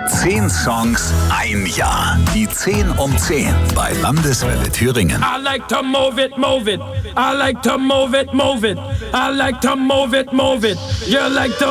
10 Songs, ein Jahr. Die 10 um 10 bei Landeswelle Thüringen. I like to move it, move it. I like to move it, move it. I like to move it, move it. You like to